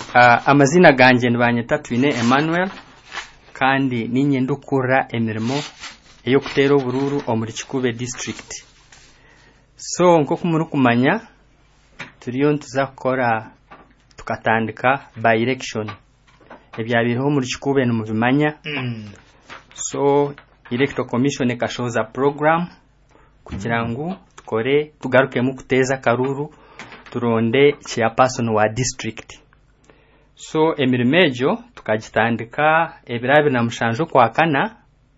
Amazina ganje nibanyita Twine Emmanuel kandi ninye ndukura emirimo eyo kutera obururu omuri Kikube district. So nko kumuru kumanya turiyo ntuzakora tukatandika by election ebyabiriho muri Kikube no mubimanya. So electoral commission ekashoza program kugira ngo tukore tugaruke mu kuteza karuru turonde chairperson wa district. So emirimejo tukagitandika ebirabe na mushanjo kwa kana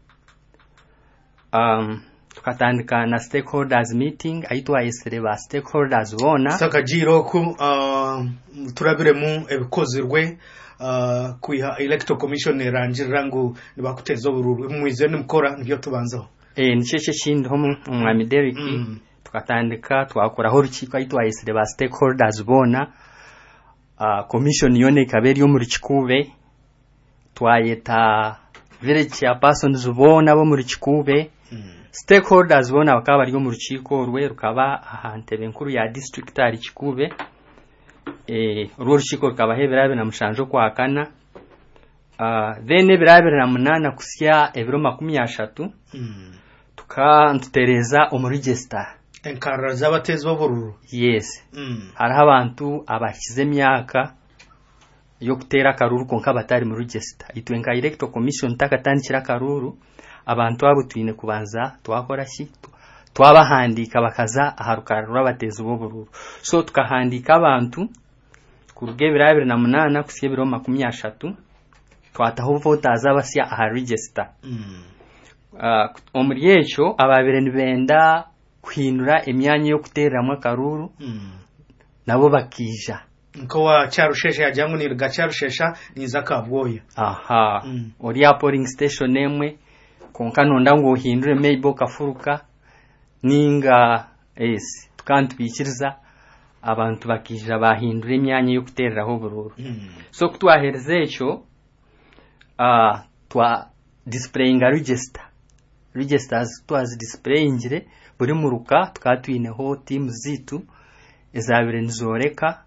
tukatandika na stakeholders meeting aitwa yestereba stakeholders bona sakajiro ku turabire mu ebikozirwe kuiha electoral commission erangira ngo nibakuteza obururu mwize nimukora nibyo tubanzaho nicece kindi ho umwami Derek tukatandika twakoraho urukiko aitwa yestereba stakeholders bona commission yone kaberi yo muri Kikube twayeta village chairpersons bona bo muri Kikube stakeholders bona bakaba bari mu rukiko rwe rukaba ahantebe nkuru ya district ari Kikube urwo rukiko rukaba heberabe na mushanjo kwa kana then ebirabe na munana kusya ebiro 30 tukantutereza omu register enkara zabatezi b'obururu. Yes. Hariho abantu abakize myaka yo kutera karuru konka batari mu register. Itwenka electoral commission takatandikira karuru abantu abo twine kubanza twakora ki twabahandika bakaza aharukarura batezi b'obururu. So tukahandika abantu kuruge birabire na munana kusiye biro 30 twataho voters abasya aha register. Omuri echo ababire nibenda kuhindura emyanya yo kuteramwa karuru nabo bakija nko wa Charushesha yajangu ni Gacharushesha niza kabwoya ori polling station emwe konka nonda ngo uhindure maybe kafuruka ninga tukantubikiriza abantu bakija bahindura emyanya yo kutereraho bururu. So kutwahereze echo twa displaying registers twazi displayingire buri muruka tukatwineho team zitu ezabire nzoreka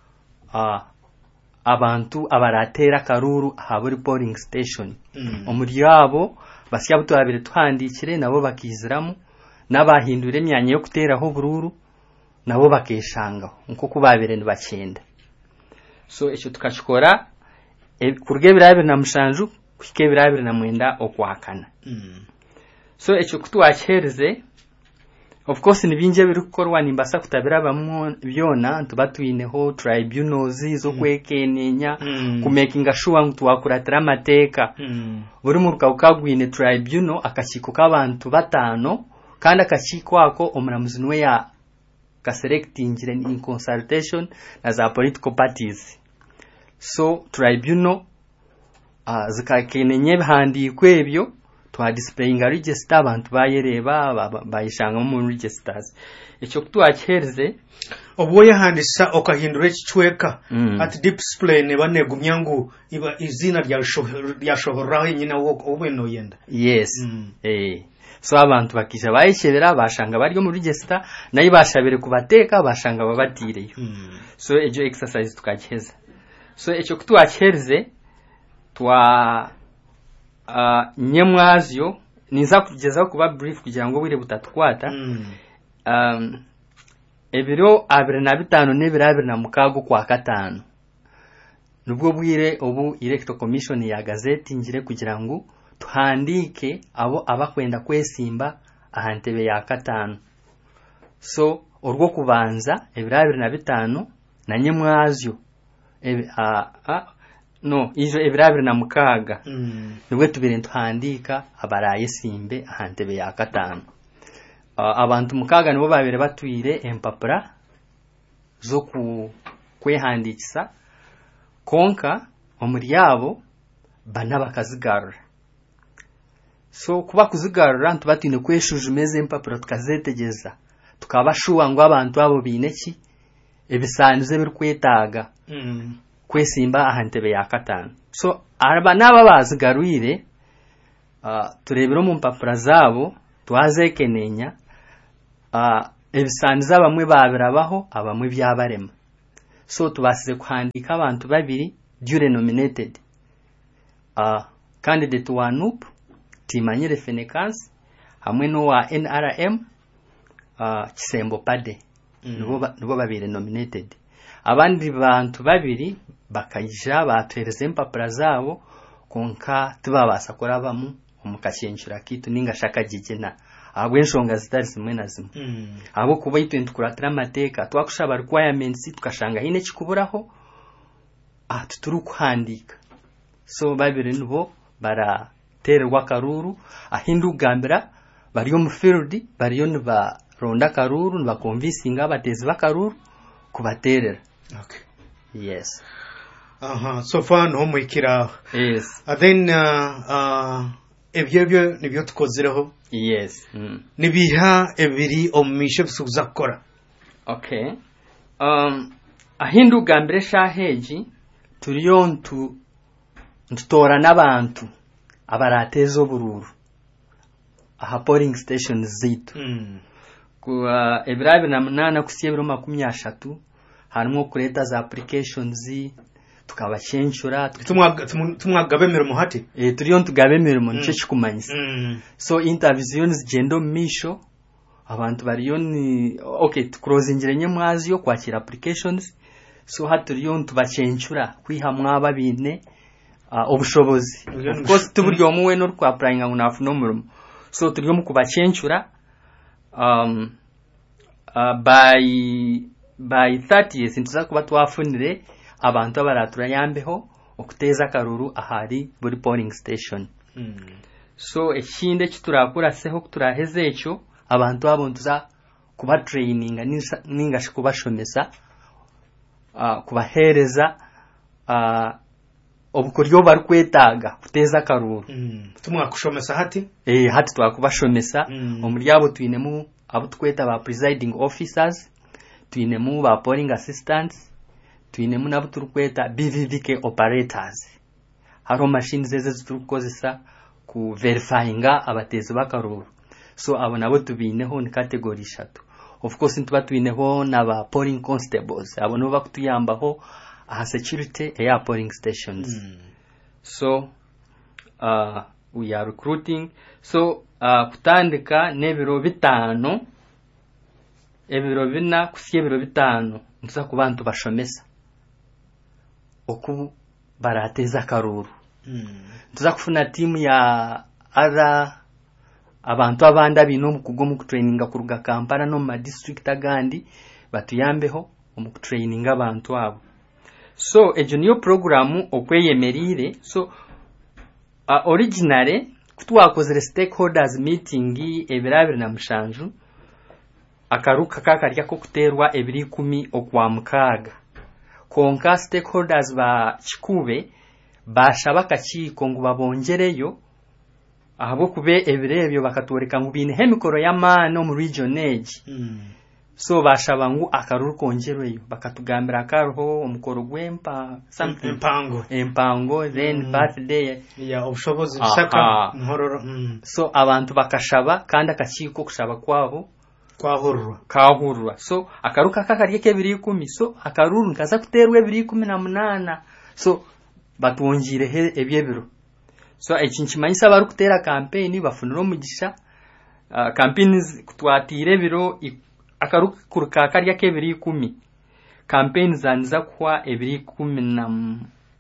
abantu abaratera karuru haburi polling station omuri yabo basya butwabire tuhandikire nabo bakiziramu nabahindure emyanya yo kuteraho bururu nabo bakeshangaho nko kubabire nibakenda. So echo tukachikora kurge birabire na mushanju kuke birabire na mwenda okwakana. So echo kutwachereze of course nibinje birukorwa nimbasa kutabira bamwe byona ntubatuineho tribunals zo kwekenenya kumakinga sure ngo twakuratira amateka buri mu rukagwine tribunal akakiko k'abantu batano kandi akakiko ako omuramuzi nwe ya kaselectingire in consultation na za political parties. So tribunal zikakenenye bihandikwe ebyo twa displaying register abantu bayereba bayishanga mu registers echo kutwachereze obwo yahandisa okahindura ekicweka at display ne banegumya ngo iba izina ryashoboraho nyina obweno yenda. Yes. So abantu bakija bayishebera bashanga bari mu register nayi bashabire kubateka bashanga babatireyo. So ejo exercise tukagiheza. So echo kutwachereze twa nyemwazyo niza kugeza kuba brief kugira ngo wire butatkwata ebiro 25 n'ebirabire na mukago kwa katano nubwo bwire obu electoral commission ya gazette ngire kugira ngo tuhandike abo abakwenda kwesimba ahantebe ya katano. So orwo kubanza ebirabire na 5 na nyemwazyo no izo ebirabire na mukaga nibwe tubire ntuhandika abaraye simbe ahantebe ya katano. Abantu mukaga nibo babire batwire empapura zo kwehandikisa konka omuri yabo bana bakazigarura. So kuba kuzigarura ntubatine kweshujumeze empapura tukazetegeza tukabashuwa ngo abantu abo bineki ebisanize biri kwetaga kwesimba ahantebe ya katano. So araba naba bazigaruire turebero mu mpapura zabo twazekenenya ebisaniza bamwe babirabaho abamwe byabarema. so tubasize kuhandika abantu babiri duly nominated. Candidate wa NUP Timanyire Fenekans hamwe no wa NRM Kisembo Pade nibo babiri nominated. Abandi bantu babiri bakajja batereze impapura zabo konka tubabasa kurabamo omukashenjura kitu ninga shaka jigena abo enshonga zitari zimwe na zimwe abo kuba itwe kuratira amateka twakushaba requirements tukashanga hine kikuburaho tuturu kuhandika. So babiri nibo baraterwa karuru ahindu gambira bariyo mu field bariyo niba ronda karuru niba convincinga abatezi bakaruru kubaterera. Okay. Yes. So far no mwikira. Yes. Then ebyo nibyo tukozireho. Yes. Nibiha ebiri omishe bisuza gukora. Okay. Ahindu gambire shaheji turiyo ntutora n'abantu abaratezo bururu aha polling stations zitu. Ku ebirabe na munana kusiye biro 30 harimo kureta za applications tukabachenchura tumwagabe mirimo hati turiyo ntugabe mirimo nico kikumanyisa. So interviews gendo misho abantu bariyo ni okay closingire nyemwazi yo kwakira applications. So haturiyo ntubachenchura kwihamwa babine obushobozi of course tuburyo muwe no kwa applying ngunafu no murimo. So turiyo mukubachenchura by 30 sintuza kuba twafunire abantu abaratura yambeho okuteza karuru ahari buri polling station. So ekinde kiturakoraseho kuturaheze ekyo abantu abo ntuza kuba training ninga shikubashomesa kubahereza obukoryo barikwetaga kuteza karuru. Tumwakushomesa hati hati twakubashomesa omuryabo twinemu abo tukweta ba presiding officers, twinemu ba polling assistants, twinemu nabo turukweta BVVK operators. Haro machines zeze turukozesa ku verifyinga abatezi bakaruru. So abo nabo tubineho ni category 3. Of course ntuba twineho naba polling constables abo no bakutuyambaho aha security ya polling stations. So we are recruiting. So kutandika nebiro bitano ebiro bina kusiye ebiro bitano ntuza ku bantu bashomesa oku barateza karuru. Ntuza kufuna team ya abantu abanda bino mukugo mu traininga kuruga Kampala no ma district agandi batuyambeho mu traininga abantu abo. So ejo niyo programu okweyemerire. So originally kutwakozere stakeholders meeting ebirabiri na mushanju akaruka kakarya ko kuterwa 210 okwa mukaga konka stakeholders ba Kikube bashaba kachiko ngo babongereyo ahabo kube ebirebyo bakatoreka ngo bine hemikoro y'amano mu region age. So bashaba ngo akaruru kongereyo bakatugambira akaruho omukoro gwempa something empango then birthday ya obushobozi bisaka nkororo. So abantu bakashaba kandi akachiko kushaba kwabo kahurwa. So akaruka kakarye ke 210. So akaruru nkaza kuterwe 218. So batwongire he ebyebiro. So ekinchimanyisa bari kutera campaign bafunira omugisha campaigns kutwatire biro akaruka kuruka karya ke 210 campaign zanza kwa 210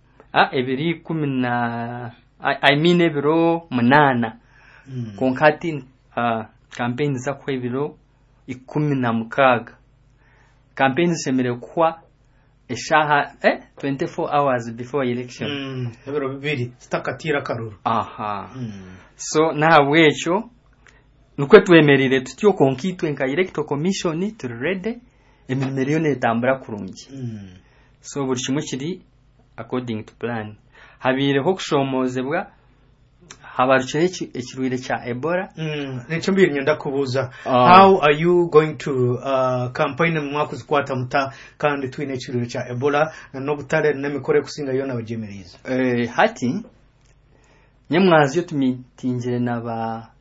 I mean ebiro 8 konkati campaign za kwa ebiro 16 campaign semere kwa eshaha 24 hours before election ebiro bibiri stakatira karuru. So na wecho nukwe twemerire tutyo konkitwe nka electoral commission turede emirimo etambura kurungi. So buri kimwe kiri according to plan. Habireho kushomozebwa habarukiye ekirwire cha Ebola. Necyo mbiri nyenda kubuza how are you going to campaign mwakuzikwata muta kandi twine ekirwire cha Ebola no butare n'emikore kusinga yona bagemeriza. Hati nyamwazi yo tumitingire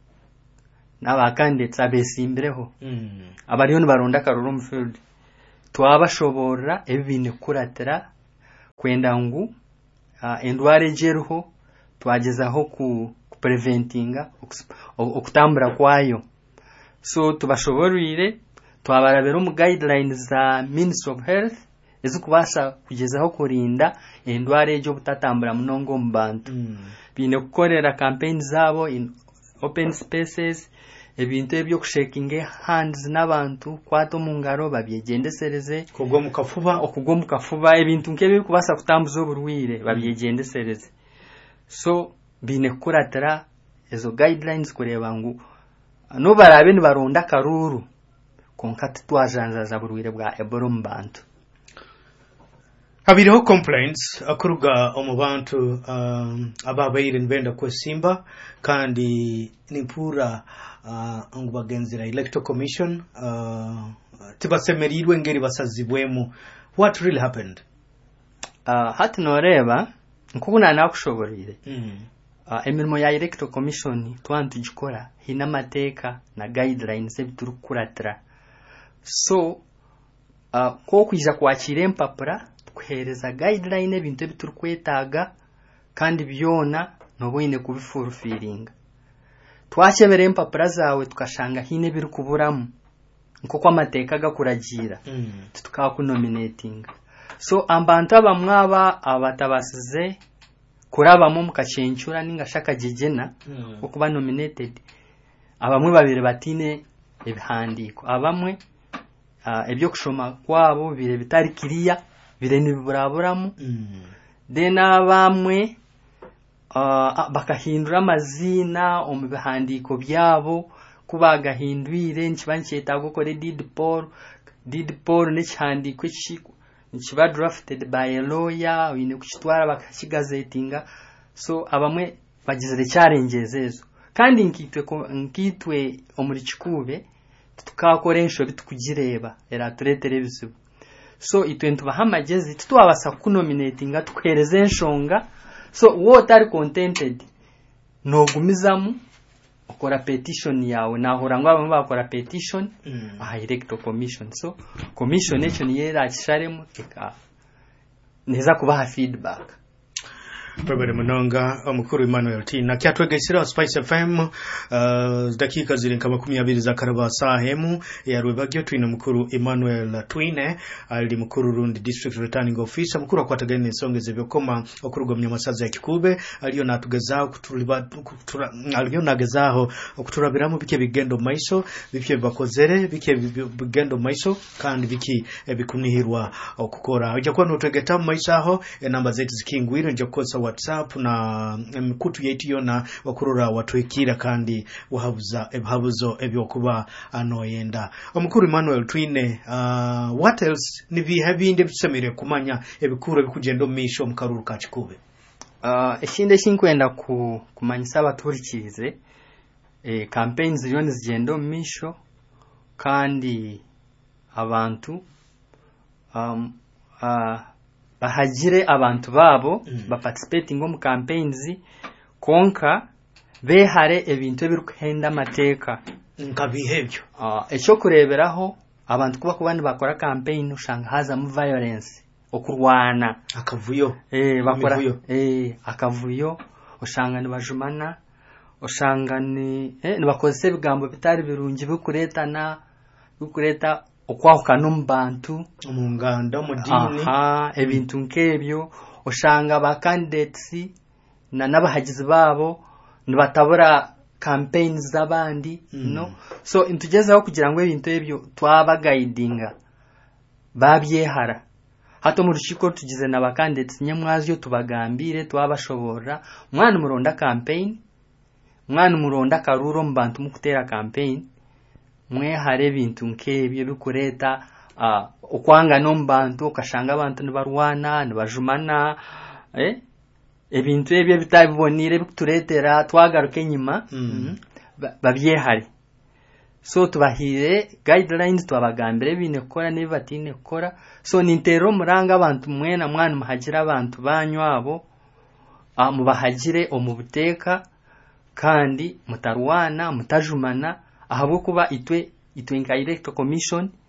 naba candidates abesimbireho abariyo baronda karuru mu field twabashobora ebine kuratira kwenda ngu endware jeruho twagezaho ku preventinga okutambura kwayo. So tubashoborire twabarabera mu guidelines za Ministry of Health ezikubasha kugezaho kurinda endware ejo butatambura munongo mu bantu. Bine kukorera campaign zabo in open spaces, ebintu ebyo kushaking hands n'abantu kwato mu ngaro babyegendesereze kugwa mu kafuba ebintu nkebyo kubasa kutambuza oburwire babyegendesereze. So bine kuratira ezo guidelines kureba ngu no barabe ni baronda karuru konka twajanjaza burwire bwa Ebola mu bantu. Habireho complaints akuruga omu bantu ababaire nibenda kwesimba kandi nimpura ngo bagenzera electoral commission tibasemerirwe ngeri basazibwemu. What really happened? Hati noreba nkubuna nakushoborire emirimo ya electoral commission twantu gikora hina mateka na guidelines ebituru kuratira. So ko kwiza kwakira empapura kuhereza guideline ebintu ebituru kwetaga kandi byona noboine kubifulfillinga. Twakebera empapura zawe tukashanga hine biri kuburamu nko kwa mateka gakuragira tukakunominating. So abantu abamwaba abatabasize kurabamo mukacyencyura ninga shaka jejena okuba nominated abamwe babire batine ebihandiko abamwe ebyo kushoma kwabo bire bitari kiriya bire niburaburamu then abamwe bakahindura amazina omu bihandiko byabo kubagahindwire nkibancyeta gukore deed poll n'kihandiko kiba drafted by a lawyer wine kukitwara bakakigazetinga. So abamwe bagizere cyarengezezo kandi nkitwe omuri kikube tukakorensho bitukugireba era turetere bisibu. So itwe ntubahamagezi tutwabasa kunominatinga tukhereze enshonga. So what are contented no gumizamu okora petition yawe nahora ngo abamwe bakora petition electoral commission. So commission echo niyera kisharemu neza kubaha feedback. Robert Munonga omukuru Emmanuel Tina kyatwegesera Spice FM dakika ziri nka 20 za karabasa hemu ya Rwebagyo twine mukuru Emmanuel Twine ali mukuru Rundi District Returning Officer mukuru akwatagane nsongeze byokoma okurugwa myamasaza ya Kikube aliyo natugezaho aliyo nagezaho okuturabiramo bike bigendo maiso bike bakozere bike bigendo maiso kandi biki bikunihirwa okukora ujya kwa notwegeta maiso aho namba zetu zikingwire nje kosa WhatsApp na mkutu yetu yona wakurura watwekira kandi wahabuza ebhabuzo ebyokuba anoyenda. Omukuru Emmanuel Twine what else nibi habinde bisemere kumanya ebikuru bikugendo misho mukaruru ka Kikube? Ekinde kinkwenda kumanyisa abaturikirize campaigns yone zigendo misho kandi abantu bahagire abantu babo baparticipating mu campaigns konka behare ebintu ebirukuhenda mateka nkabihebyo. Ekyo kureberaho abantu kuba kubandi bakora campaign ushanga haza mu violence okurwana akavuyo bakora akavuyo ushanga nibajumana ushanga ni bakozese bigambo bitari birungi bikureta okwahukana omubantu omunganda mu dini ebintu nkebyo ushanga ba candidates na nabahagizi babo nibatabura campaigns z'abandi no. So intugezaho kugira ngo ebintu ebyo twaba guidinga babyehara hato mu rushiko tugize na ba candidates nyamwazi yo tubagambire twabashobora mwana muronda campaign mwana muronda karuro mu bantu mu kutera campaign mwe hare bintu nkebyo bikureta okwanga no mbantu okashanga abantu nibarwana nibajumana ebintu ebyo bitabibonire bikuturetera twagaruke nyuma babyehare. So tubahire guidelines twabagambire bine kukora nibatine kukora. So nintero muranga abantu mwena mwana muhagira abantu banywabo mubahagire omubuteka kandi mutarwana mutajumana ahabo kuba itwe nka electoral commission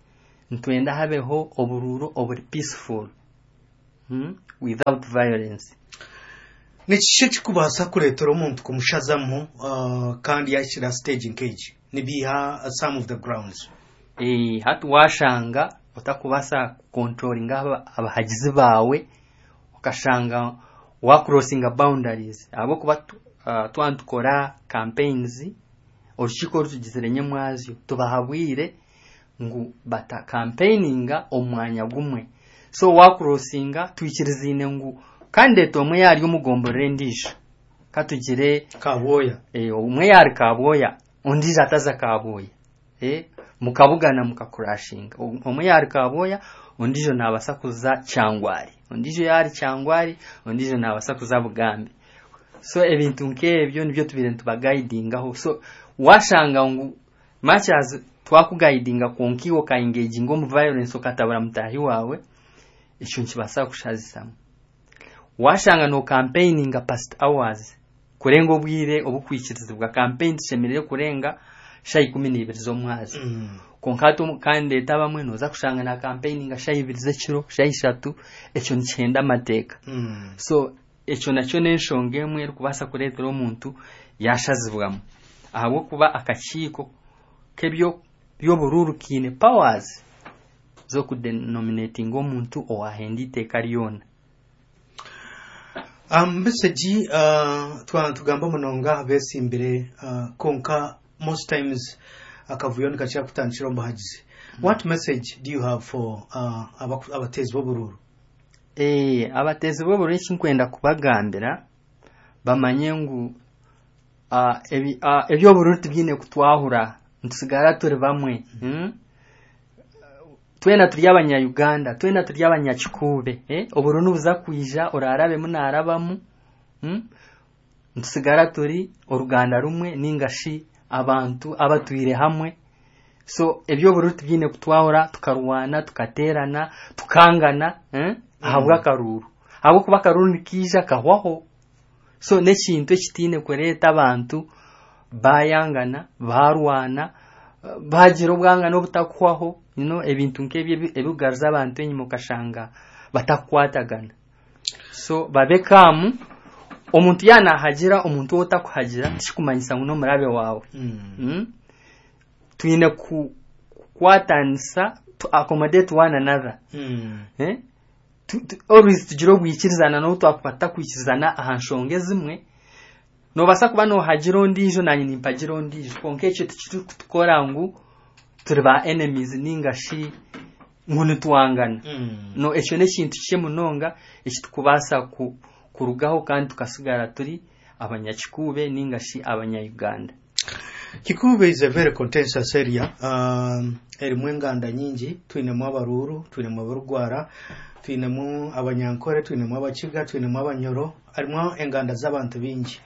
ntwenda habeho obururu oburi peaceful without violence. Nikiki kikubasa kuletera omuntu kumushazamu kandi yashira stage cage nibiha some of the grounds hatu washanga utakubasa controlling abahagizi bawe ukashanga wa crossing boundaries abo kuba twantukora campaigns orushiko rutugiziranye mwazyo tubahabwire ngu bata campaigninga omwanya gumwe so wa crossinga twikirizine ngu kandi tomwe yari umugomborere ndisha katugire kaboya umwe yari kaboya undiza ataza kaboya mukabugana mukakurashinga umwe yari kaboya undijo nabasakuza cyangwari undijo yari cyangwari undijo nabasakuza bugambe so ebintu nkebyo nibyo tubire ntubagaidingaho so washanga ngu matches twakugaidinga konkiwo ka engaging mu violence okatabara mutahi wawe ico nkibasa kushazisamo washanga no campaigning past hours kurenga obwire obukwikirizibwa campaign semerere kurenga shayi 12 zo mwazi konkato kandi tabamwe noza kushanga na campaigning shayi 2 z'ekiro shayi 3 eco nkenda mateka so eco naco nenshonge emwe kubasa kuretera omuntu yashazibwamo ahabo kuba akachiko kebyo byobururu kine powers zo kudenominating omuntu owahendite kariona. Message tugamba munonga besimbire konka most times akavuyoni kacha kutanchira mbahagize. What message do you have for abatezi bobururu? Abatezi bobururu kinkwenda kubagambira bamanye ngu ebyo bururu tubine kutwahura ntusigara turi bamwe twena turi abanya Uganda twena turi abanya Kikube oburunu buza kwija orarabe munarabamu ntusigara turi oruganda rumwe ningashi abantu abatwire hamwe so ebyo bururu tubine kutwahura tukarwana tukaterana tukangana ahabwa karuru abo kuba karuru nikija kahwaho so nekintu ekitine kureta abantu bayangana barwana bagira ubwangano butakwaho ebintu nkebye ebugarza abantu enyimo kashanga batakwatagana so babekamu omuntu yana hagira omuntu otakuhagira kikumanyisa ngo no murabe wawe twine kwatanisa to accommodate one another always tugiro bwikirizana no twakwata kwikizana ahanshonge zimwe no basa kuba no hagiro ndijo nanyi nimpagiro ndijo konke cyo tukora ngu turi ba enemies ningashi ngunu tuwangana no echo ne kintu kye munonga ekitukubasa kurugaho kandi tukasigara turi abanyakikube ningashi abanya Uganda. Kikube is a very contentious area erimwe nganda nyingi twinemu abaruru twinemu abarugwara twinemu abanyankore twinemu abakiga twinemu abanyoro arimo enganda z'abantu bingi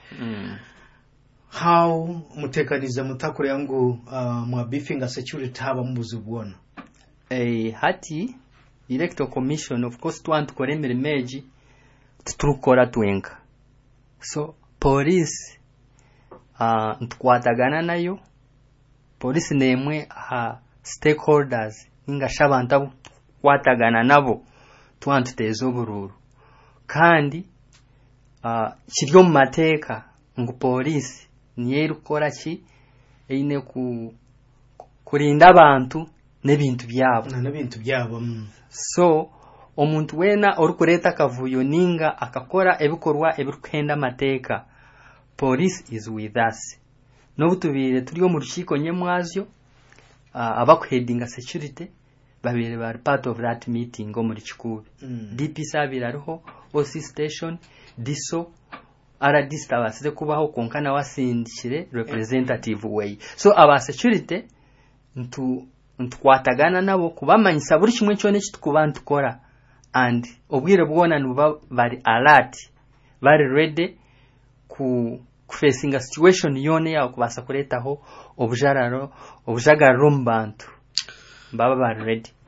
how mutekaniza mutakure yangu mwa beefing security haba mubuzibwona hati electoral commission of course twantu koremere meji tutukora twenka so police ntukwatagana nayo police nemwe stakeholders ingasha abantu kwatagana nabo twantu tezo bururu kandi kiryo mu mateka ngo police niye rukora ki ine kurinda abantu nebintu byabo so omuntu wena orukureta kavuyo ninga akakora ebikorwa ebirukenda mateka police is with us no butubire turiyo mu rushiko nyemwazyo abakuheadinga security babire bari part of that meeting go muri Kikube DP sabira ariho OC station diso aradista abasize kubaho konkana wasindikire representative way so aba security ntukwatagana nabo kubamanyisa buri kimwe cyone kitukubantu kora and obwire bwona nuba bari alert bari ready ku facing a situation yone ya kubasa kuretaho obujagaro mu bantu baba bari ready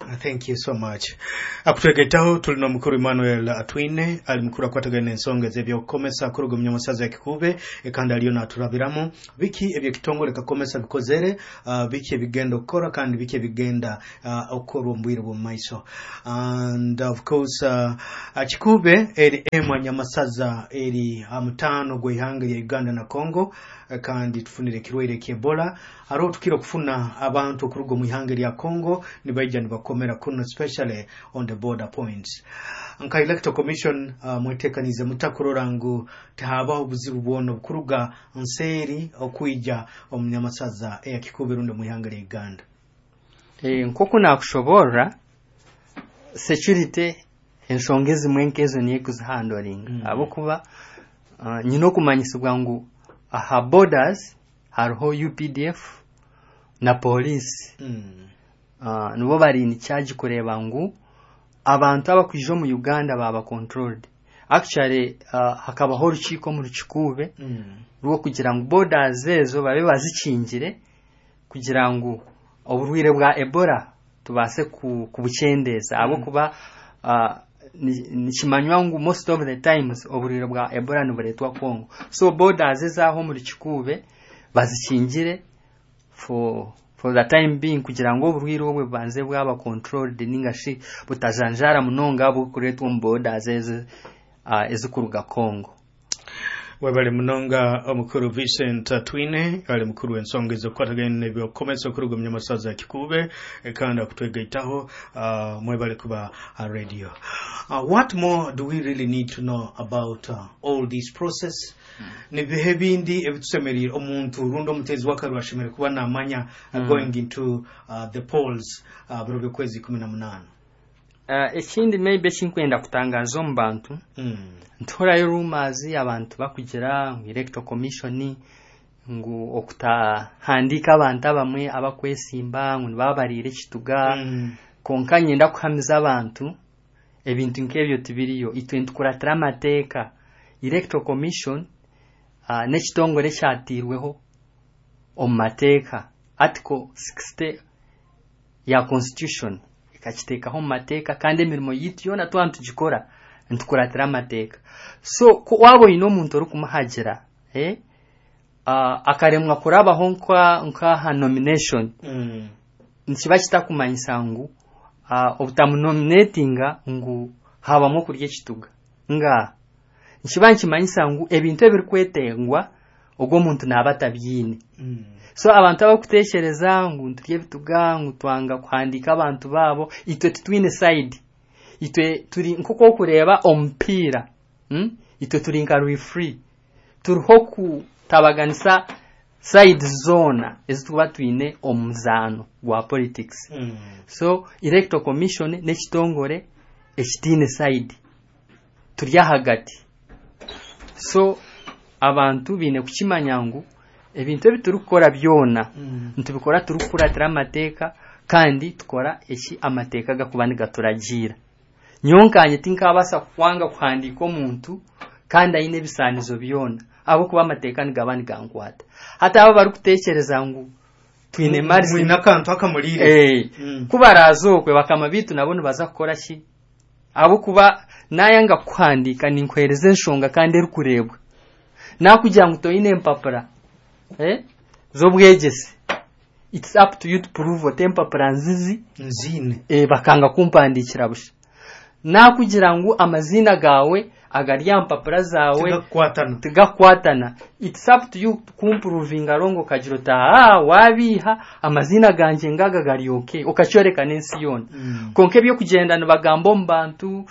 Thank you so much. Akutwegetaho tulina mukuru Emmanuel Atwine ali mukuru akwatagana ensonga z'ebyo komesa kurugo mnyamasaza ya Kikube ekanda aliyo naturabiramo biki ebyo kitongole kakomesa bikozere biki ebigenda okora kandi biki ebigenda okora mbwire bo maiso and of course Kikube eri emanyamasaza eri amutano gwihanga ya Uganda na Congo kandi tufunire kirwaire ky'Ebola aro tukira kufuna abantu kurugo muhanga ya Congo nibaija nibakomera kuno especially on the border points anka electoral commission mwetekanize mutakurorangu tahaba obuzibu bwono kuruga nseri okuija omunyamasaza ya Kikube rundo muhanga ya Uganda nkoko nakushobora security ensongezi mwenkezo niye kuzihandling abo kuba nyino kumanyisibwa ngo aha borders hariho UPDF na police nubo bari in charge kureba ngo abantu abakwijo mu Uganda baba controlled actually hakabaho urukiko mu Kikube rwo kugira ngo borders ezo babe bazikingire kugira ngo oburwire bwa Ebola tubase kubucendeza abo kuba nikimanywa ngo most of the times oburiro bwa Ebola nuburetwa Kongo so borders zaho muri Kikube bazikingire for the time being kugira ngo oburwiro obwe banze bwaba controlled ningashi butajanjara munonga abo kuretwa mu borders ezikuruga Kongo webale munonga omukuru Vincent Atwine ali mukuru ensonga zo kwatagene byo komesa kurugo mnyamasaza ya Kikube ekanda kutwegaitaho mwebale kuba radio what more do we really need to know about all this process ne behebindi ebitusemeri omuntu rundo mutezi wakaru ashimere kuba namanya going into the polls biro kwezi 18 ekindi maybe chinkwenda kutangaza mu bantu ntora rumors abantu bakugira electoral commission ngo okutahandika abantu abamwe abakwesimba ngo babarire kituga konkanye ndakuhamiza abantu ebintu nkebyo tibiriyo itwentukuratira amateka electoral commission nekitongore kyatirweho omateka article 60 ya constitution ikachitekaho mateka kandi emirimo yitu yona twantu gikora ntukuratira amateka so wabo ino muntu uri kumahagera akaremwa kurabaho nka nomination nkiba kitakumanyisa ngo obutamunominatinga ngo habamo kurye kituga nga nkiba nkimanyisa ngo ebintu ebiri kwetengwa ogwo muntu nabatabyine so abantu abakutekereza ngo nturye bituga ngo twanga kuhandika abantu babo itwe twine side itwe turi nkoko kureba ompira itwe turi nka free turiho kutabaganisa side zone ezituba twine omuzano gwa politics so electoral commission nekitongore ekitine side turya hagati so abantu bine kukimanya ngo ebintu ebiturukora byona ntubikora turukuratira amateka kandi tukora eki amateka gakubani gaturagira nyonkanye tinkabasa kwanga kuhandika omuntu kandi ayine bisanizo byona abo kuba amateka ni gabani gankwata hata abo bari kutekereza ngo twine marisi mwina kantu akamurire kubarazo kwe bakama bitu nabone baza gukora ki abo kuba nayanga kuhandika ninkwereze nshonga kandi eri kurebwa nakugira ngo toyine empapura zobwegese it's up to you to prove what empapura nzine bakanga kumpandikira busha nakugira ngo amazina gawe agarya mpapura zawe tigakwatana it's up to you kumprovinga rongo kajirota wabiha amazina ganje ngaga gari okay ukacyoreka nensi yona konke byo kugendana bagambo mbantu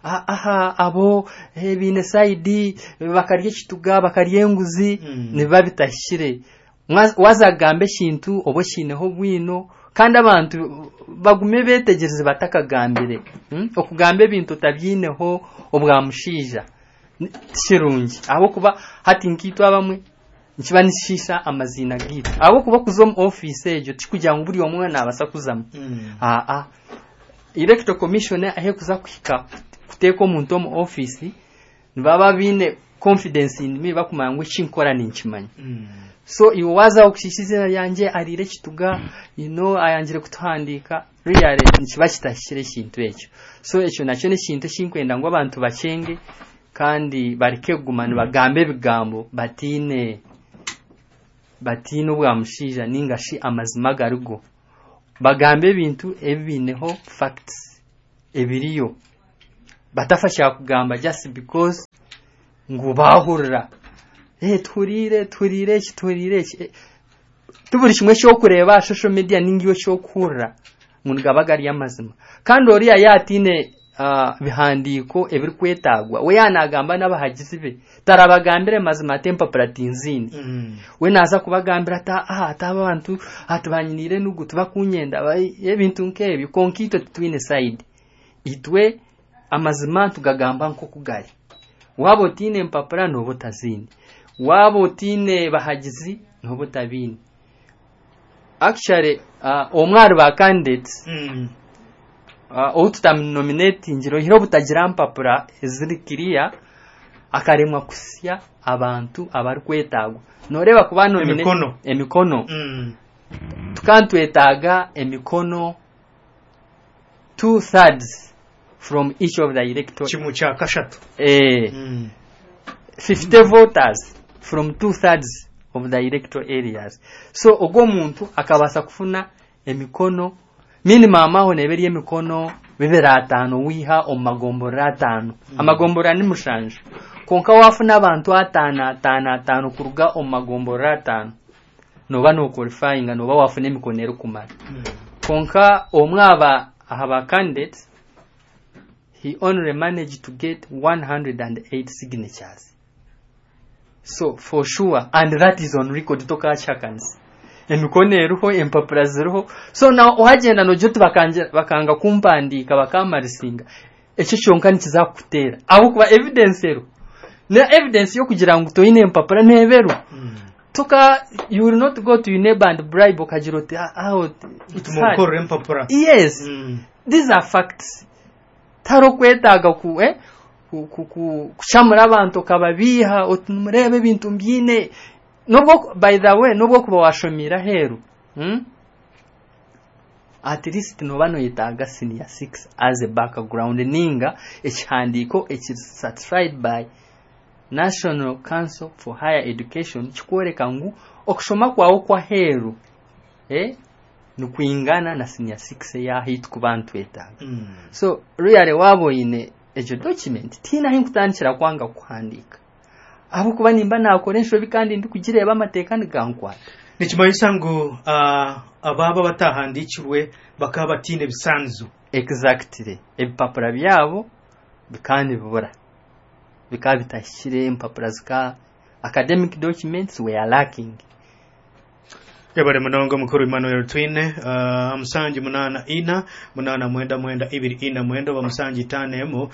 abo bine side bakarye kituga bakarye nguzi niba bitashire wazagambe kintu obo kineho bwino kandi abantu bagume betegereze batakagambire okugambe ibintu tabyineho obwamushija kirungi abo kuba hati nkitu abamwe nkiba nishisha amazina gitu abo kuba kuzo office ejo tikujya ngo buri omwe nabasa kuzama electoral commission ahe kuza kuhika kuteko omuntu mu office nibaba bine confidence in me bakumanya ngo chinkora ninkimanya so iwaza okishizira yanje arire kituga ayangire kutuhandika really nikiba kitashire kintu ekyo so ekyo nakyo ne kintu kinkwenda ngo abantu bachenge kandi barike gumana bagambe bigambo batine bwa mushija ningashi amazima garugo bagambe bintu ebineho facts ebiriyo batafasha kugamba just because ngo bahurira turire tuburi kimwe cyo kureba social media ningiyo cyo kurra ngo gabagari amazima kandi oriya yatine bihandiko ebiri kwetagwa we yanagamba n'abahagizi be tarabagambire mazima tempa pratinzini we naza kubagambira ata abantu atubanyinire nugu tubakunyenda ebintu nkebyo konkito twine side itwe amazima tugagamba nko kugari wabo tine mpapura no botazini wabo tine bahagizi no botabini actually omwari ba candidates oututam nominate ngiro hiro butagira mpapura ezirikiriya akaremwa kusya abantu abari kwetagwa noreba kuba nominate emikono tukantwetaga emikono 2/3 from each of the electors chimucha kashatu 50 voters from 2/3 of the electoral areas so ogo muntu akabasa kufuna emikono minimum aho neberi emikono 5 wiha omagombora 5 amagombora ni mushanje konka wafuna abantu 5 kuruga omagombora 5 noba no qualifying noba wafuna emikono erukumara konka omwaba ahaba candidates he only managed to get 108 signatures. So for sure, and that is on record toka chakans. Emikone eruho empapura ziruho. So now ohagenda no jotu bakanga kumpandika bakamarisinga. Ekyo kyonka nikiza kutera. Abo kuba evidence ero. Na evidence yo kugira ngo toine empapura neberu. Toka you will not go to your neighbor and bribe okajirote tumukore empapura. Yes. These are facts. Taro kwetaga kushamura abantu kababiha otumurebe bintu mbyine nobwo by the way nobwo kuba washomira heru at least nobano yitaga senior 6 as a background ninga ekihandiko certified by National Council for Higher Education chikoreka ngu okushoma kwawo kwa heru nukuingana na senior 6 ya hit kubantu etaga so really wabo ine ejo document tina hinkutandikira kwanga kuhandika abo kuba nimba nakoresho bikandi ndi kugireba amateka ndigankwata nikimayisa ngo ababa batahandikirwe bakaba batine bisanzu exactly ebipapura byabo bikandi bibura bikaba bitashire impapura zika academic documents were lacking. Yabare munongo mukuru Emmanuel Twine musanji 8 8 bamusanji 5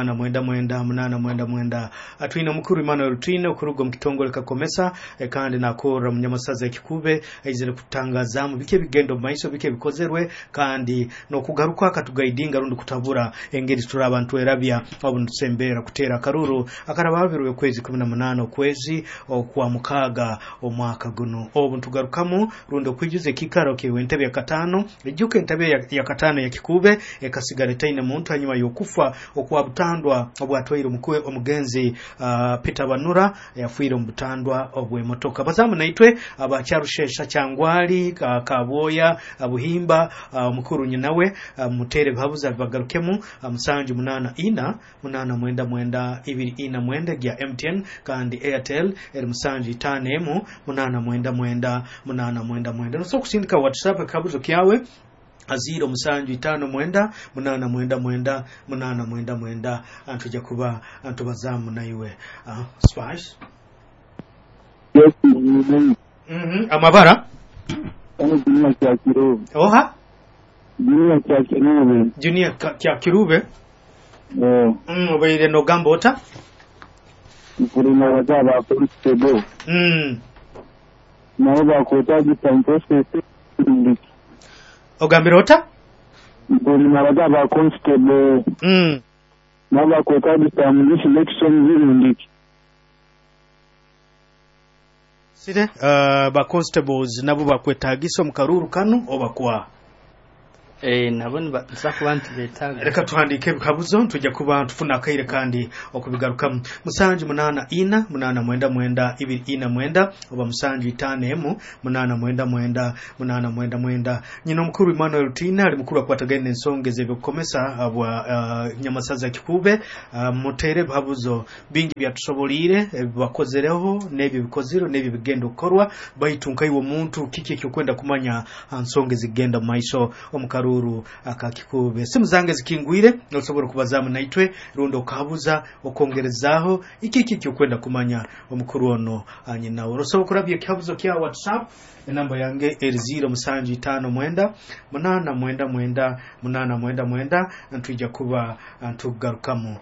8 atwine mukuru Emmanuel Twine okurugo mukitongole kakomesa kandi nakora munyamasaza ekikube izire kutangaza mu bike bigendo maiso bike bikozerwe kandi no kugaruka akatugaidinga rundi kutabura engeri turi abantu erabya abuntsembera kutera karuru akarababiruwe kwezi 18 kwezi okwa mukaga omwaka guno obuntugarukamo rundo kwijuze kikaro ke wentebe ya 5 ejuke ntebe ya 5 ya kikube ekasigara taina muntu hanyuma yokufa okwabutandwa obwatwairo mukuwe omugenzi Peter Banura yafuire mubutandwa obwe motoka bazamu naitwe abacharushesha cyangwali kaboya abuhimba mukuru nyinawe mutere babuza bagarukemu musanji 8 2 gya MTN kandi Airtel musanji 5 8 so kusindika WhatsApp kabuzo kyawe aziro musanju 5 antujja kuba antubazamu naiwe Spice yes amabara junior kya kirube oha junior kya kirube obaire no gambota kuri na wazaba constable na bakota gitantoste ogambirota kuri na wazaba constable na bakota gitamlishi election zirundiki sire ba constables nabo bakwetagisa mu karuru kanu obakwa nabone baza kubantu betaga reka tuhandike kabuzo tujya kuba tufuna akaire kandi okubigaruka musanji munana ina munana mwenda mwenda ibiri ina mwenda oba musanji 5 munana mwenda mwenda munana mwenda mwenda nyino mukuru Emmanuel Tina ali mukuru akwatagene ensonge bikomesa abwa nyamasaza kikube mutere babuzo bingi byatusobolire bakozereho nebyo bikoziro nebyo bigenda ukorwa bayitunka iwo muntu kiki kyokwenda kumanya ansonge zigenda maiso omukaru akakikube simu zange zikingwire nosobora kubazamu naitwe rundo kabuza okongerezaho iki cyokwenda kumanya omukuru ono anyina oroso kurabye kabuzo kya WhatsApp namba yange 075 8 ntujja kuba ntugarukamu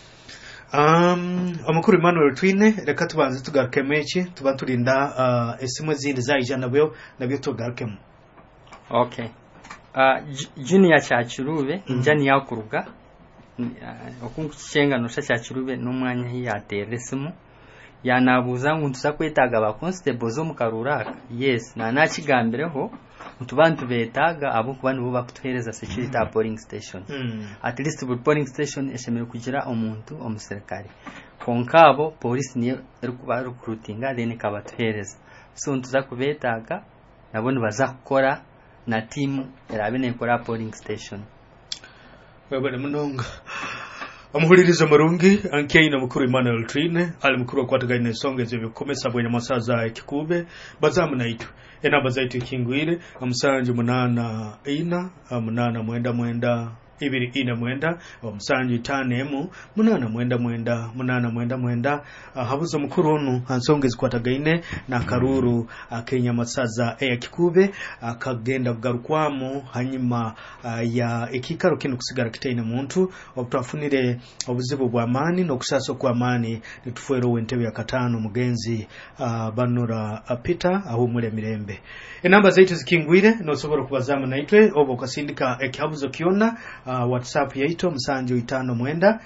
omukuru Emmanuel Twine reka tubanze tugaruke mechi tuba turinda esimu zindi zaijana nabyo tugarukemu. Okay. Junior Chachirube njani yakuruga okunkuchenga no Chachirube n'umwanya yateresimu yanabuza ngo ntuza kwetaga ba constables zo mukaruraka yes na nakigambireho mutubantu betaga abo kubandi bo bakutuhereza security polling station at least polling station eshemere kugira omuntu omuserikali konkabo police niyo erikuba recruiting then kabatuhereza so ntuza kubetaga nabone bazakukora na team erabine kora polling station wabane munonga amuhuliriza marungi ankeina mukuru Emmanuel Trine ali mukuru akwatagane ensonge zibikomesa bwenya masaza ekikube bazamu naitu enamba zaitu kingwire amusanje munana ina munana mwenda mwenda ibiri ina mwenda omusanje 5 munana mwenda habuzo mukuru onu ansonge zikwatagaine na karuru akenya masaza ekikube akagenda kugarukwamo hanyuma ya ekikaro kino kusigara kitaine muntu obutafunire obuzibu bwa amani nokusaso kwa amani nitufuero wentebe ya katano mugenzi banura Peter aho mure mirembe enamba zaitu zikingwire nosobora kubazamu naitwe obo kasindika ekihabuzo kiona WhatsApp yaito musanjo 5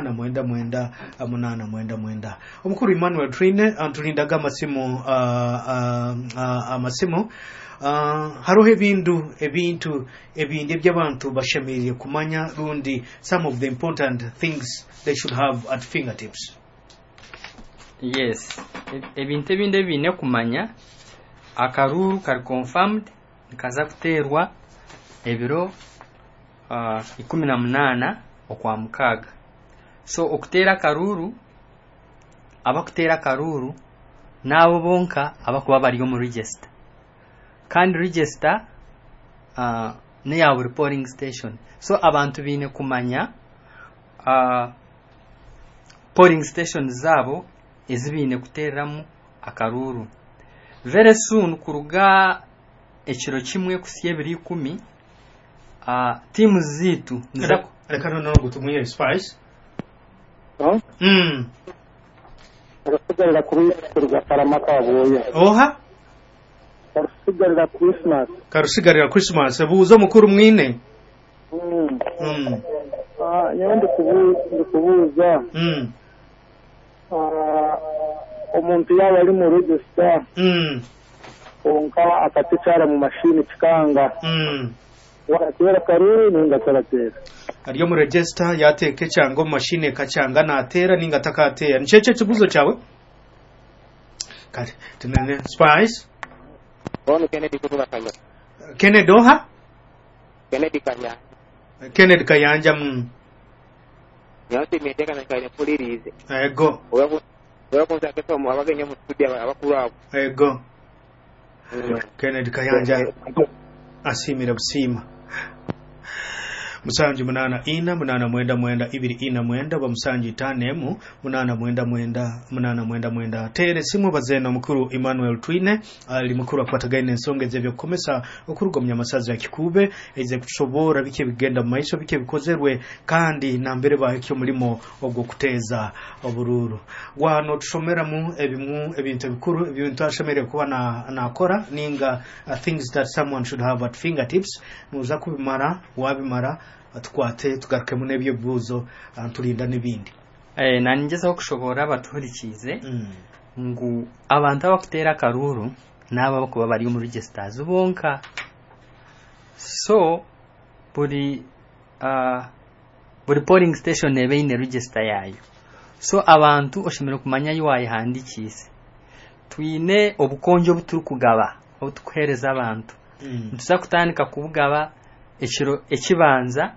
mwenda omukuru Emmanuel Trine antulindaga amasimu haroho ebintu ebindi by'abantu bashamiriye kumanya rundi some of the important things they should have at fingertips. Yes, ebintu ebindi bine kumanya akaruru kari confirmed kaza kuterwa ebiro 18 okwa mukaga. So okutera karuru abakutera karuru nabo bonka abakuba bari mu register. Kandi register ne ya reporting station. So abantu bine kumanya polling station zabo ezibine kutereramu akaruru. Very soon kuruga ekiro kimwe kusiye 210 timu zitu nzako rekano no gutumwe spice Karusigarira kuruga paramaka waboye oha karusigarira Christmas buzo mukuru mwine nyende kubuza omuntu yawe ari mu register onka akaticara mu mashini kikanga watera karuru ninga taratera ariyo mu register yateke cyangwa mashine kacanga natera ninga takatera nicece kibuzo cyawe kare tunene spice ono Kennedy kutoka Kanya Kennedy oha Kennedy Kayanja yati meteka na Kanya polirize ego wewe kwanza kesho abagenya mu studio abakuru abo ego Kennedy Kayanja asimira busima musanji munana mwenda ibiri ina mwenda ba musanji 5 mwenda tere simu bazena mukuru Emmanuel Twine ali mukuru akwatagaine ensonge zebyo komesa okurugomya masazi ya kikube eze kushobora bike bigenda maiso bike bikozerwe kandi nambere bahekyo mulimo ogwo kuteza obururu wano tushomera mu ebintu bikuru ebintu ashomere kuba nakora ninga things that someone should have at fingertips muza kubimara wabimara atkwate tugaruke mu nebyo buzo antulinda nibindi nanjeza okushobora baturikize ngu abantu abakutera karuru naba bakuba bari mu registers bonka. So buri polling station ebe ine register yayo. So abantu oshimira kumanya yuwaye handikise. Twine obukonjo buturu kugaba obutukuhereza abantu. Ntuza kutandika kubugaba ekibanza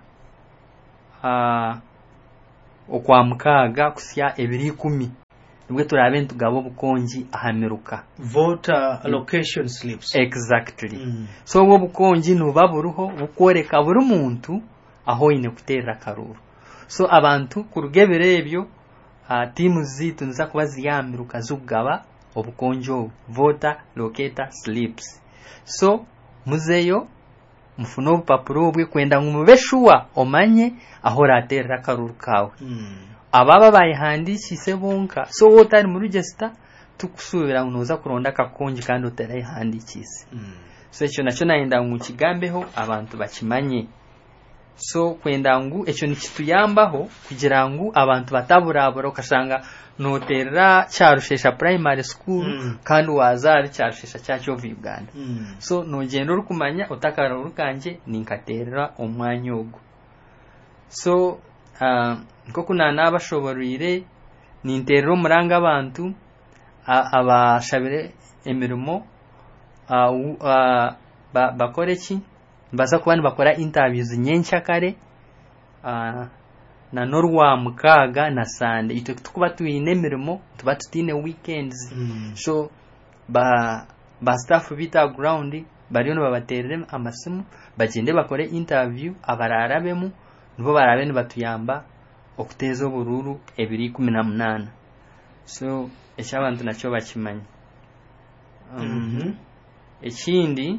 okwa mukaga kusya 210 nibwe turabe ntugabo bukonji ahamiruka voter allocation slips. Exactly. So obwo bukonji nuba buruho bukoreka buri muntu aho ine kutera karuru. So abantu kurugebere ebyo timu zitu nza kuba ziyamiruka zugaba obukonjo voter locator slips. So muzeyo mufuna obupapuro obwe kwenda ngumubeshuwa omanye aho ratera karuru kawe. Ababa bayihandikise bonka. So wotari mu register tukusubira unoza kuronda kakonji kandi utarayihandikise. So ekyo nakyo naenda mu kigambeho abantu bakimanye. So kwenda ngu ekyo nikituyambaho kugira ngu abantu bataburabura okashanga noterera Kyarushesha primary school kandi wazari Kyarushesha kyakyo Uganda. So nogenda rukumanya utakara urukanje ninkaterera omwanya ogo. So nkoko nabashoborire ninterera omuranga abantu abashabire emirimo bakoreki baza kuba bakora interviews nyencha kare na norwa mukaga na sande ito tukuba tuine emirimo tuba tutine weekends. So ba staff bita ground bariyo babaterere amasimu bagende bakore interview abararabemu nibo barabe nibatuyamba okuteza obururu 218. So eky'abantu nakyo bakimanya. Ekindi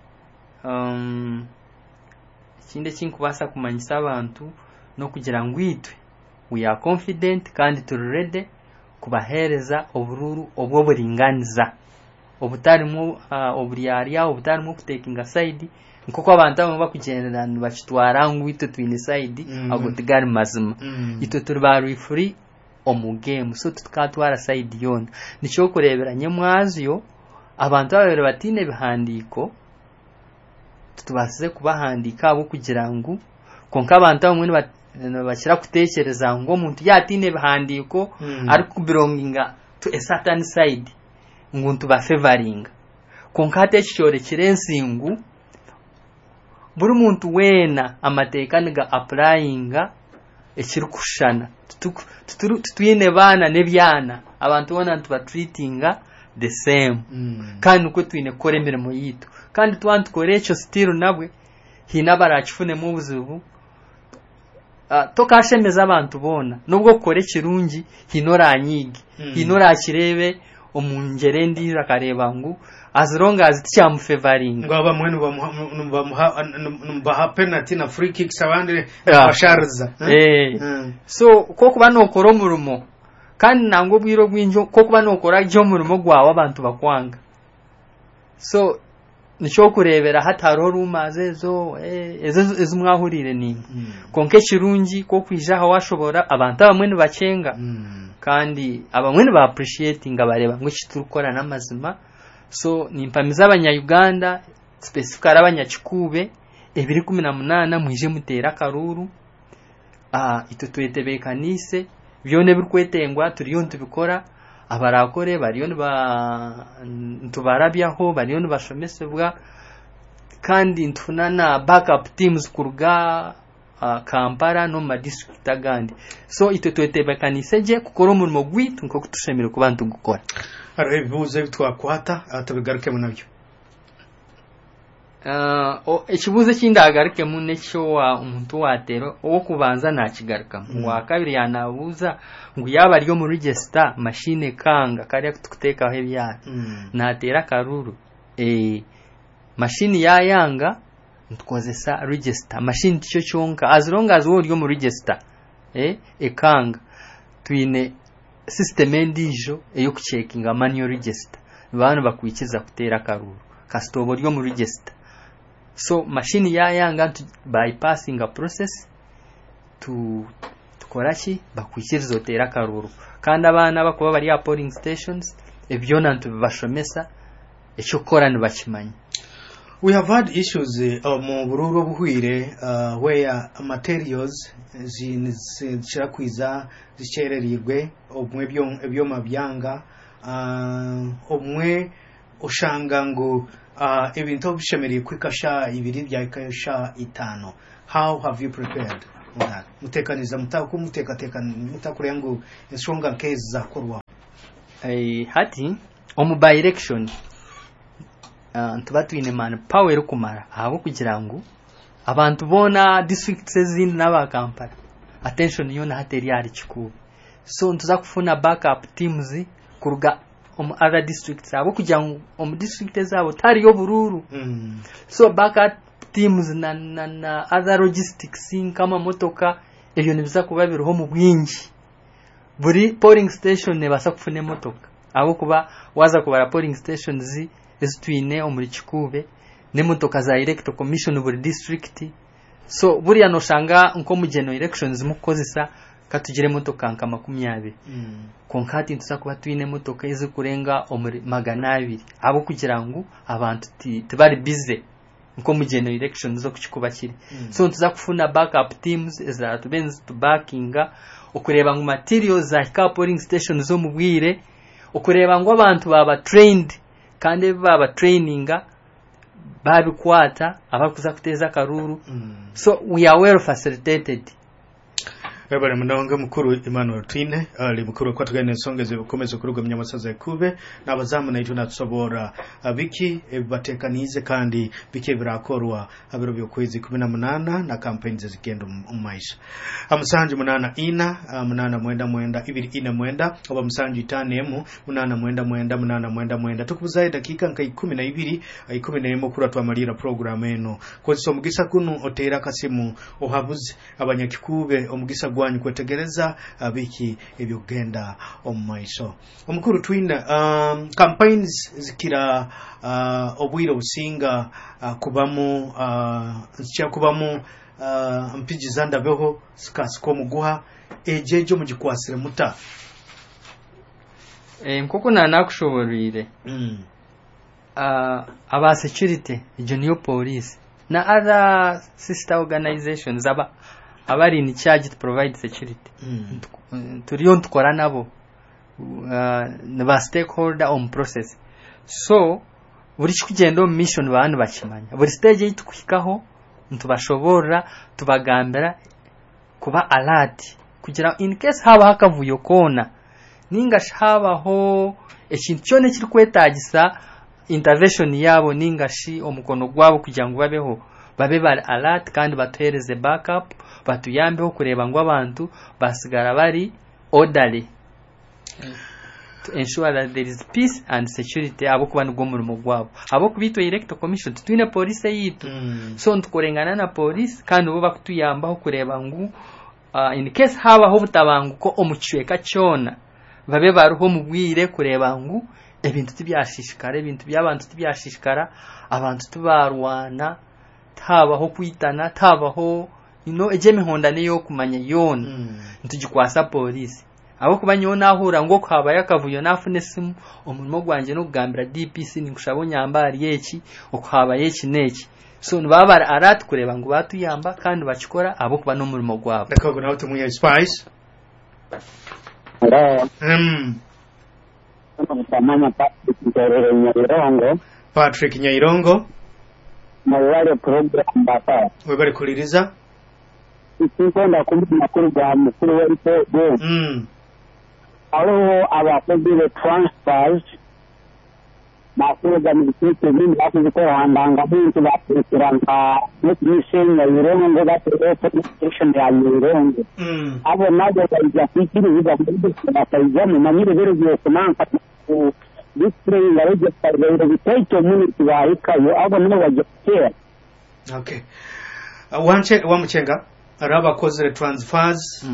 kinkubasa kumanyisa abantu no kugira ngu itwe we are confident kandi turi ready kubahereza obururu obwo buringaniza obutarimu oburyarya obutarimu kutekinga side nkoko abantu abo bakugenderana bakitwara ngu itwe twine side agotigari mazima itwe turi bari free omu game. So tukatwara side yona nicho kureberanye mwaziyo abantu babere batine bihandiko tutubasize kubahandika abo kugira ngu konka abantu bamwe bakira kutekereza ngo umuntu yatine bihandiko ari kubelonginga to a certain side nguntu ba favoring konka tekyore kirensingu buri muntu wena amateka niga applyinga ekiri kushana tutuyine bana nebyana abantu bona tubatreatinga the same. Kandi uko twine kore emirimo yitu kandi tukore ekyo still nabwe hina barakifune mu buzibu tokashemeza abantu bona nubwo kore kirungi hinoranyigi hinorakirebe omungere ndira kareba ngu as long as tiamu favoring ngo abamwe baha penalty na free kicks abandi basharza. So ko kuba nokora omurumo kandi nango bwiro bwinjo ko kuba nokora gyo murumo gwawe abantu bakwanga. So nicho kurebera hataro rumaze ezo mwahurire ni konke kirungi ko kwijaho washobora abantu bamwe nibacenga kandi abamwe ba appreciating abareba ngo kiturukora namazima. So nimpamiza abanya-Uganda specifically abanyakikube 218 mwije mutera karuru ito twetebekanise byone bikwetengwa turiyo ntubikora abarakore bariyo ntubarabyaho bariyo ntibashomesebwa kandi ntunana backup teams kuruga Kampala no ma district agandi. So ito twetebekanise je kukora umurimo gwitu nko kutushemira ku bantu gukora arebuze bitwakwata atabigaruke munabyo. Ekibuze kindagaruke munekyo wa umuntu watero owo kubanza nakigaruka wa kabiri yanabuza ngo yaba ariyo mu register machine kanga kari kutekaho ebyara natera karuru machine yayanga ntukozesa register machine cyo cyonka as long as wo ariyo mu register ekanga twine system endijo eyo kucheckinga manual register abantu bakwikiza kutera karuru kastobo ryo mu register. So machine yayanga bypassing a process to bakoraki bakwikiriza otera karuru kandi abana bakuba bari ya polling stations ebyo nantu bibashomesa ekyo kora nibakimanya. We have had issues mu bururu buhwire where materials zirakwiza zichererirwe obumwe ebyo mabyanga obumwe ushanga ngo ebintu bishemereye kwikasha ibiri bya ikasha itano. How have you prepared for that? Mutekaniza mutakure ngo insonga case zakorwa hati omu by election tubatwine man power kumara abo kugira ngo abantu bona districts ezindi n'aba Kampala attention yona hateri yari kikubi, so ntuza kufuna backup teams kuruga other districts abo kugira ngo district zabo tari yo bururu so backup teams na other logistics kama motoka ebyo nibiza kuba biroho mu bwingi buri polling station ne basa kufuna motoka abo kuba waza kubara polling stations ezitwine omuri kikube ne motoka za electoral commission buri district, so buri anoshanga nko mu general elections mukozisa katugire motoka nka 20 konkati ntuza kuba twine motoka ezikurenga omuri 200 abo kugira ngo abantu tibari busy nko mu general elections zo kukikuba kiri so ntuza kufuna backup teams ezatubenzi to backinga okureba ngo materials za polling stations zo mubwire okureba ngo abantu baba trained kandi baba traininga babikwata abakuza kuteza karuru so we are well facilitated. Ebale mundonga mukuru Emmanuel Twine ali mukuru kwa tugane songeze ukomeze kuruga mnyamasaza ekube nabazamu na ituna tusobora biki batekanize kandi biki birakorwa abiro byokwezi 18 na campaigns zigenda mu maisha amusanju munana ina munana mwenda ibiri ina mwenda oba musanju itanemu munana mwenda tukubuzaye dakika nka 12 11 kura twamalira program eno kozi omugisa kunu otera kasimu ohabuze abanyakikube omugisa gwanyu kwetegereza biki ebyogenda omumaisho omukuru Twine campaigns zikira obwiro businga kubamu zikya kubamu mpiji zanda beho sikasiko muguha ejejo mugikwasire muta nkoko nakushoborire aba security junior police na other sister organizations abari in charge to provide security turiyo tukora nabo ba stakeholder on process, so buri kugenda mu mission bantu bakimanya buri stage yitukikaho ntubashobora tubagambira kuba alert kugira in case haba hakavuyo kona ninga shabaho ekintu cyone kiri kwetagisa intervention yabo ninga shi omukono gwabo kugira ngo babe bari alert kandi batuhereze backup batuyambeho kureba ngo abantu basigara bari orderly to ensure that there is peace and security abo kuba ngo umurimo gwabo abo kubito electoral commission twine police yitu so ntukorengana na police kandi bo bakutuyambaho kureba ngo in case habaho butabangu ko omucweka cyona babe baruho mubwire kureba ngo ebintu tibyashishikara ebintu byabantu tibyashishikara abantu tubarwana tabaho kwitana tabaho ejeme hondane yo kumanya yona ntugikwasa police abo kubanyona ahura ngo kwaba yakavuyo nafune simu omurimo gwanje no kugambira DPC ningushabo nyambari yeki okwaba yeki neki so nbaba arat kureba ngo batuyamba kandi bakikora abo kuba no murimo gwabo ndako nawe tumuye spice Patrick Nyairongo Mawale program bapa webali kuliriza ikinda kumbi makuru ga mukuru w'iko go alo abakozi transfers makuru ga mukuru mimi bakuzikora handanga bintu bakuranga nutrition ya Nyairongo ga nutrition ya Nyairongo abo nabo bajya kwikiri biga bakajya mu manyire bero byo kumanka display la register the detail community wa ikayo abo nibo bajya. Okay, wamuchenga araba kozere transfers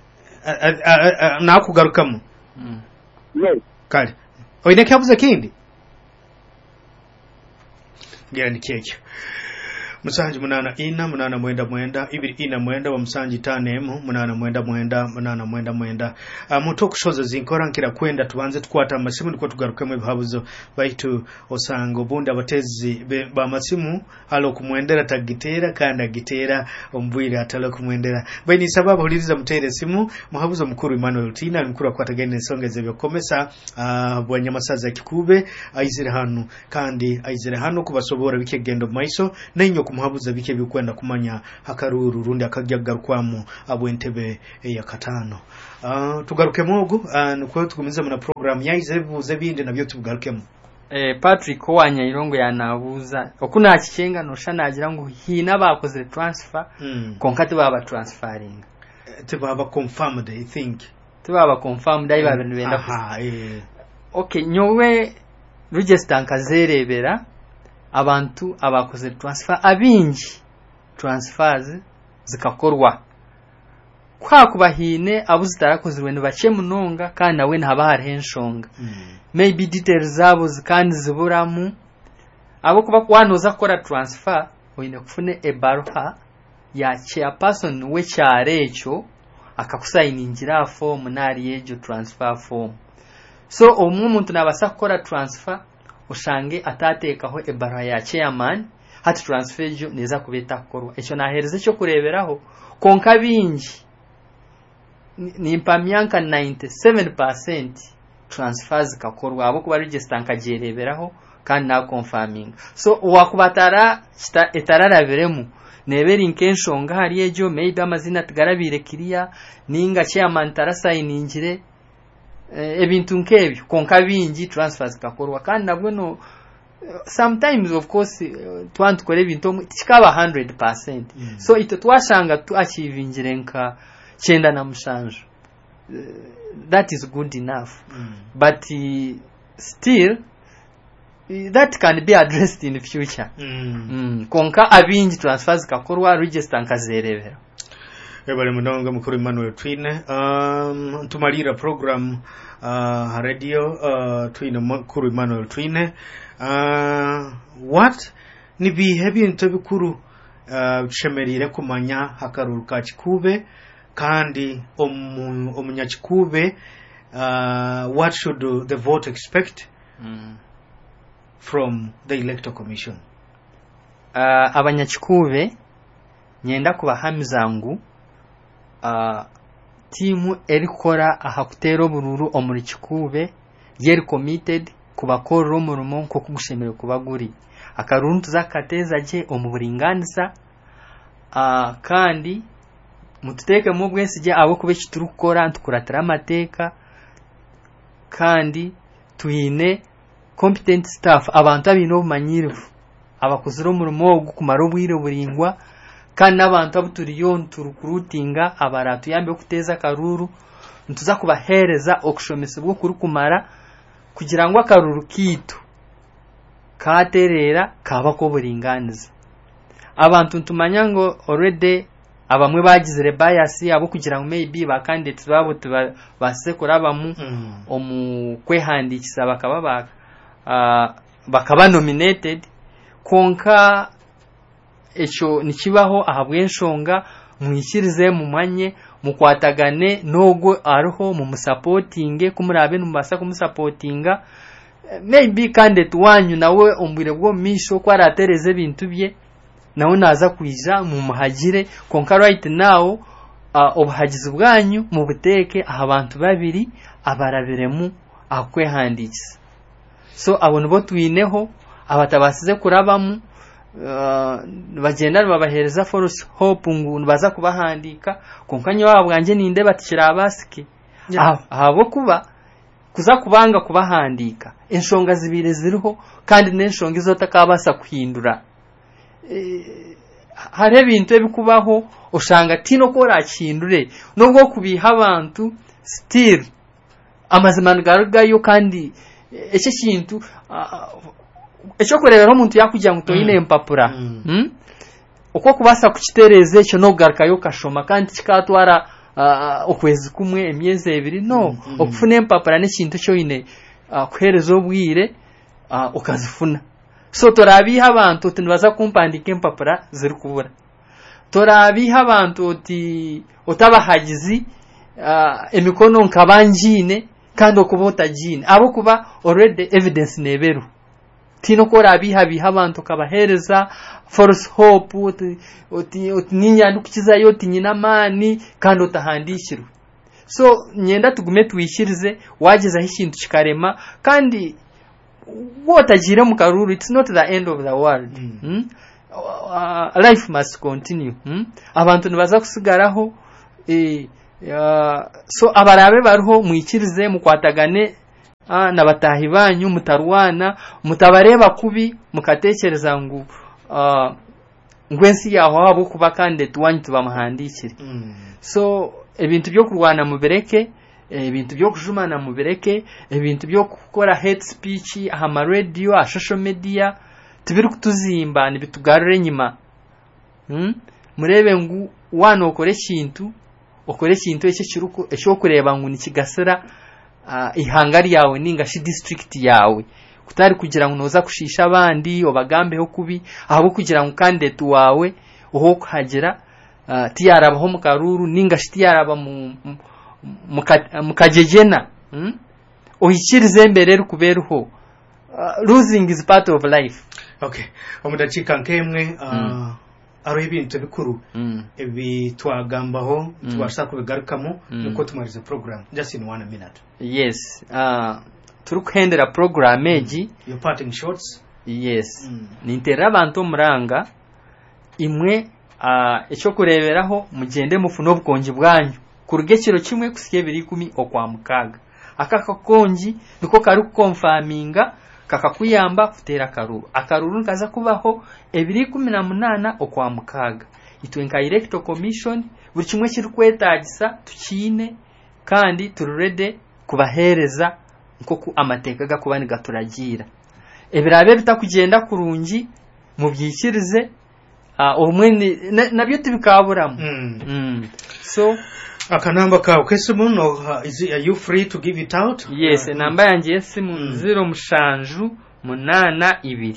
na kugarukamo yes kale oine kabuze kindi ngira ni keke musanji munana ina munana mwenda mwenda ibiri ina mwenda wa musanji tanemu munana mwenda mwenda munana mwenda mwenda muto kushoza zinkora nkira kwenda tubanze tukwata amasimu niko tugaruke mu bihabuzo baitu osango bunda abatezi ba masimu halo kumwendera tagitera kandi agitera ombwira atalo kumwendera baini sababu huliriza mutere simu muhabuzo mukuru Emmanuel Tina mukuru akwatagene songeze byokomesa bwanyamasaza kikube aizire hanu kandi aizire hanu kubasobora bikegendo maiso nenyo kumuhabuza bike bikwenda kumanya hakaruru rundi akagyagarukwamo abwentebe ya katano tugaruke mogu nuko tugumiza mu program yaizevuze bindi nabyo tugarukemo Patrick wanya irongo yanabuza okuna akikenga no shanagira ngo hina bakoze transfer konkati baba transferring tibaba confirmed I think tibaba confirmed dai baba nibenda okay nyowe register nkazerebera abantu abakoze transfer abingi transfers zikakorwa kwa kubahine abuzitarakoze wene bace munonga kandi nawe ntaba hari henshonga maybe details zabo zikandi ziburamu abo kuba kwanoza kora transfer wine kufune ebaruha ya chairperson we cyarecho akakusayiningira form nari yejo transfer form so umuntu nabasa kora transfer ushange atatekaho ebaruha ya chairman hati transfer jo neza kubeta korwa echo nahereze cyo kureberaho konka bingi ni mpamyanka 97% transfers kakorwa abo kuba register nkajereberaho kandi na confirming so wakubatara etararaberemu neberi nkenshonga hari ejo maybe amazina tugarabire kiriya ninga chairman tarasainingire ebintu nkebyo konka bingi transfers kakorwa kandi nabwo no sometimes of course twantu kore bintu kikaba 100% so ito twashanga tu achievingire nka chenda na mushanjo that is good enough but still that can be addressed in the future konka abingi transfers kakorwa register nkazerebera ebale munonga mukuru Emmanuel Twine tumalira program radio Twine mukuru Emmanuel Twine what ni bihebi ntabikuru shemerire kumanya hakaruruka kikube kandi omunyakikube what should the vote expect from the electoral commission abanyakikube nyenda kubahamizangu timu erikora ahakutero bururu omuri kikube yeri committed kubakora umurumo nko kugushemera kubaguri akaruru tuzakateza je omuburinganiza kandi mututeke mu bwensije abo kube kiturukora ntukuratira amateka kandi tuyine competent staff abantu abino bumanyirivu abakuzira umurumo gukumara ubwire buringwa kandi abantu abuturiyo turukurutinga abaratu yambe kuteza karuru ntuza kubahereza okushomesa bwo kurukumara kugira ngo akaruru kitu katerera kabako buringaniza abantu ntumanya ngo already abamwe bagizere bias abo kugira ngo maybe ba candidates babo basekora bamu omukwehandikisa bakaba nominated konka echo nikibaho ahabwenshonga mwikirize mumanye mukwatagane nogo ariho mu supporting kumurabe numasa kumusupportinga maybe candidate wanyu nawe ombwire bwo misho kwaratereze bintu bye nawe naza kwiza mu muhagire konka right now obuhagizi bwanyu mu buteke abantu babiri abarabiremu akwehandikisa so abone bo twineho abatabasize kurabamu bagenda babahereza force hope ngundu baza kubahandika konkanyo wabo bwanje ninde batikira abasike abo kuba kuza kubanga kubahandika enshonga zibire ziriho kandi n'enshonga izotakabasa kuhindura hari ebintu ebikubaho oshanga tino kora akindure nubwo kubiha abantu still amazimano garugayo kandi ece kintu echo kurebera omuntu yakujya mutoyine empapura uko kubasa kukitereze echo no garukayo kashoma kandi kikatwara okwezi kumwe emyezi ebiri no okufuna empapura ne kintu cyo ine kuhereza obwire ukazifuna so torabiha abantu tinibaza kumpandika empapura ziri kubura torabiha abantu otabahagizi emikono nkabanjine kandi okubota jine abo kuba already evidence neberu tino ko rabiha biha abantu kabahereza false hope oti ninya ndukiza yoti nyina mani kandi otahandishirwe so nyenda tugume twishirize wageza hishintu kikarema kandi wotagire mu karuru it's not the end of the world life must continue abantu nibaza kusigaraho so abarabe bariho mwikirize mukwatagane nabatahi banyu mutarwana mutabareba kubi mukatekereza ngo ngwensi yaho abo kuba kandi tuwanyu tubamuhandikire so ebintu byo kurwana mu bereke ebintu byo kujumana mu bereke ebintu byo gukora hate speech aha radio a social media tubiri kutuzimba nibitugarure nyima murebe ngo wana okore kintu ecyo kiruko ecyo kureba ngo nikigasera ihangari yawe ninga shi district yawe kutari kugira ngo noza kushisha abandi obagambeho kubi ahabo kugira ngo candidate wawe oho kuhagera tiyarabaho mu karuru ninga shi tiyaraba mu kajejena ohikirize mbere rukuberuho losing is part of life. Okay, omudakika nkemwe aro ibintu bikuru ebi twagambaho tubasha kubigarukamo nuko tumarize program just in 1 minute. Yes, turukuhendera program eji your parting shots. Yes, nintera abantu muranga imwe ecyo kureberaho mugende mufuna obukonji bwanyu kurugekiro kimwe kusiye 210 okwa mukaga akakakonji niko kari confirminga kakakuyamba kutera akaruru nkaza kubaho 218 okwa mukaga itwenka electoral commission buri kimwe kiri kwetagisa tukine kandi tururede kubahereza nko ku amateka gakubani gaturagira ebirabe bitakugenda kurungi mu byikirize omwe nabyo tubikaburamu so akanamba ka kwesimu no are you free to give it out? Yes, namba yanjye yesimu 0 8 2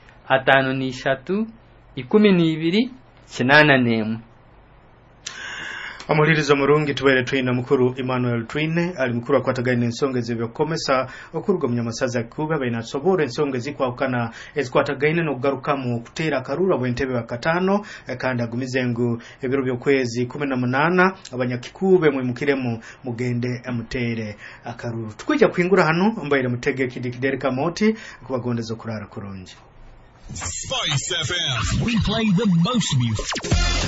5 3 12 amulirizo murungi tuwele twina mukuru Emmanuel Twine ali mukuru akwatagane ensongezi byokomesa okurwa munyamasaza kuba baina sobore ensongezi kwa ukana ezikwatagane no kugaruka mu kutera karura bwentebe bakatano kandi agumizengu ebiro byokwezi 18 abanyakikube mu mukiremo mugende amutere akaruru tukujya kwingura hano ambaye mutege kidikidereka moti kubagondezo kurara kurungi. Spice FM, we play the most music.